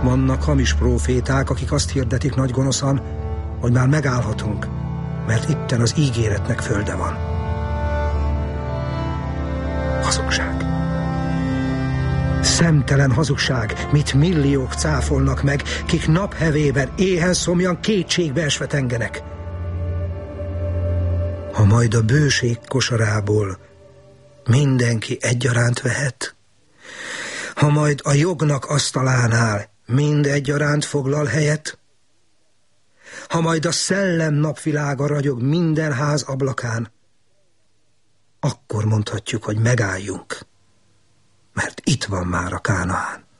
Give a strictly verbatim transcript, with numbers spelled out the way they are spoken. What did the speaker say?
Vannak hamis próféták, akik azt hirdetik nagy gonoszan, hogy már megállhatunk, mert itten az ígéretnek földe van. Hazugság. Szemtelen hazugság, mit milliók cáfolnak meg, kik naphevében éhen szomjan kétségbe esve tengenek. Ha majd a bőség kosarából mindenki egyaránt vehet, ha majd a jognak asztalánál mind egyaránt foglal helyet, ha majd a szellem napvilága ragyog minden ház ablakán, akkor mondhatjuk, hogy megálljunk, mert itt van már a Kánaán.